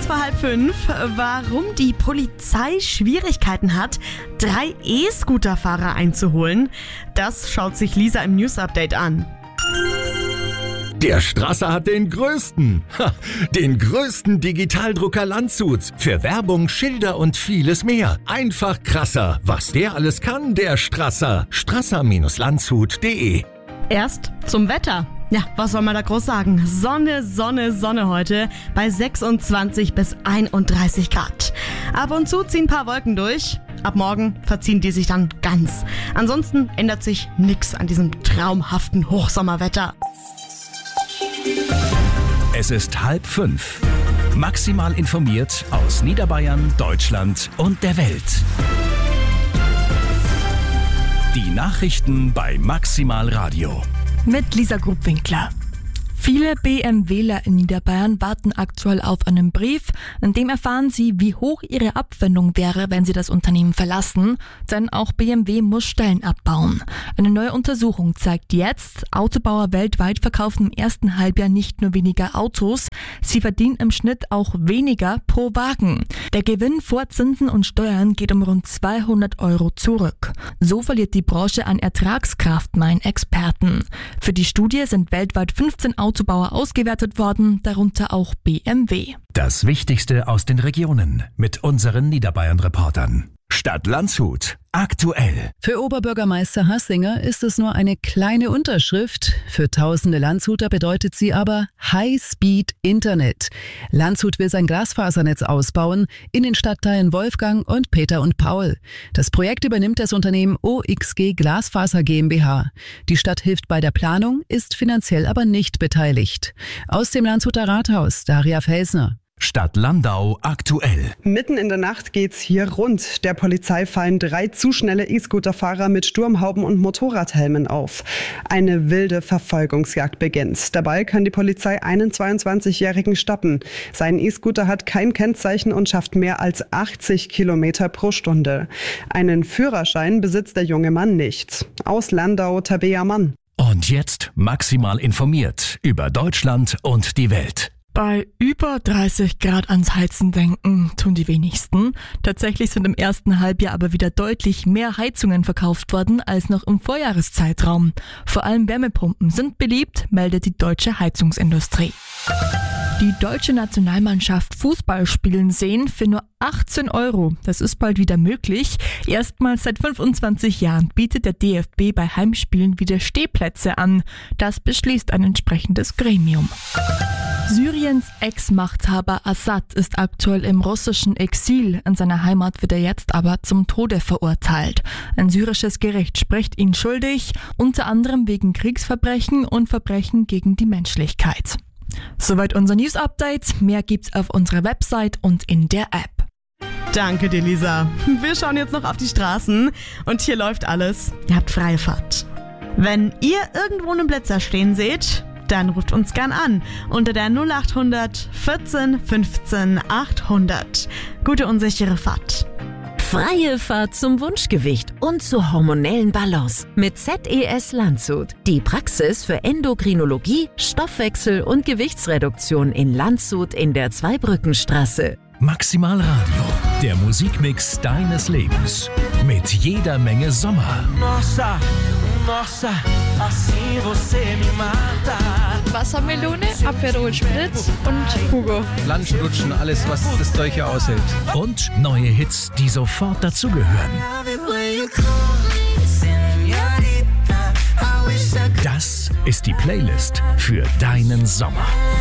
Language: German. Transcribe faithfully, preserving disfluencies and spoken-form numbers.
kurz vor halb fünf, warum die Polizei Schwierigkeiten hat, drei E-Scooter-Fahrer einzuholen. Das schaut sich Lisa im News-Update an. Der Strasser hat den größten, ha, den größten Digitaldrucker Landshuts. Für Werbung, Schilder und vieles mehr. Einfach krasser. Was der alles kann, der Strasser. strasser Landshut punkt de. Erst zum Wetter. Ja, was soll man da groß sagen? Sonne, Sonne, Sonne heute bei sechsundzwanzig bis einunddreißig Grad. Ab und zu ziehen ein paar Wolken durch. Ab morgen verziehen die sich dann ganz. Ansonsten ändert sich nichts an diesem traumhaften Hochsommerwetter. Es ist halb fünf. Maximal informiert aus Niederbayern, Deutschland und der Welt. Die Nachrichten bei Maximal Radio. Mit Lisa Grubwinkler. Viele BMWler in Niederbayern warten aktuell auf einen Brief, in dem erfahren sie, wie hoch ihre Abfindung wäre, wenn sie das Unternehmen verlassen, denn auch B M W muss Stellen abbauen. Eine neue Untersuchung zeigt jetzt, Autobauer weltweit verkaufen im ersten Halbjahr nicht nur weniger Autos, sie verdienen im Schnitt auch weniger pro Wagen. Der Gewinn vor Zinsen und Steuern geht um rund zweihundert Euro zurück. So verliert die Branche an Ertragskraft, meinen Experten. Für die Studie sind weltweit fünfzehn Autobauer ausgewertet worden, darunter auch B M W. Das Wichtigste aus den Regionen mit unseren Niederbayern-Reportern. Stadt Landshut. Aktuell. Für Oberbürgermeister Hassinger ist es nur eine kleine Unterschrift. Für tausende Landshuter bedeutet sie aber High-Speed-Internet. Landshut will sein Glasfasernetz ausbauen in den Stadtteilen Wolfgang und Peter und Paul. Das Projekt übernimmt das Unternehmen O X G Glasfaser GmbH. Die Stadt hilft bei der Planung, ist finanziell aber nicht beteiligt. Aus dem Landshuter Rathaus, Daria Felsner. Stadt Landau aktuell. Mitten in der Nacht geht's hier rund. Der Polizei fallen drei zu schnelle E-Scooter-Fahrer mit Sturmhauben und Motorradhelmen auf. Eine wilde Verfolgungsjagd beginnt. Dabei kann die Polizei einen zweiundzwanzigjährigen stoppen. Sein E-Scooter hat kein Kennzeichen und schafft mehr als achtzig Kilometer pro Stunde. Einen Führerschein besitzt der junge Mann nicht. Aus Landau, Tabea Mann. Und jetzt maximal informiert über Deutschland und die Welt. Bei über dreißig Grad ans Heizen denken tun die wenigsten. Tatsächlich sind im ersten Halbjahr aber wieder deutlich mehr Heizungen verkauft worden als noch im Vorjahreszeitraum. Vor allem Wärmepumpen sind beliebt, meldet die deutsche Heizungsindustrie. Die deutsche Nationalmannschaft Fußball spielen sehen für nur achtzehn Euro. Das ist bald wieder möglich. Erstmals seit fünfundzwanzig Jahren bietet der D F B bei Heimspielen wieder Stehplätze an. Das beschließt ein entsprechendes Gremium. Syriens Ex-Machthaber Assad ist aktuell im russischen Exil. In seiner Heimat wird er jetzt aber zum Tode verurteilt. Ein syrisches Gericht spricht ihn schuldig, unter anderem wegen Kriegsverbrechen und Verbrechen gegen die Menschlichkeit. Soweit unser News-Update. Mehr gibt's auf unserer Website und in der App. Danke dir, Lisa. Wir schauen jetzt noch auf die Straßen und hier läuft alles. Ihr habt freie Fahrt. Wenn ihr irgendwo einen Blitzer stehen seht, dann ruft uns gern an unter der null acht hundert vierzehn fünfzehn achthundert. Gute unsichere Fahrt. Freie Fahrt zum Wunschgewicht und zur hormonellen Balance mit Z E S Landshut. Die Praxis für Endokrinologie, Stoffwechsel und Gewichtsreduktion in Landshut in der Zweibrückenstraße. Maximal Radio, der Musikmix deines Lebens. Mit jeder Menge Sommer. Nossa, nossa, assim você me mata. Wassermelone, Aperol Spritz und Hugo. Lunchlutschten, alles, was das Zeug hier aushält. Und neue Hits, die sofort dazugehören. Das ist die Playlist für deinen Sommer.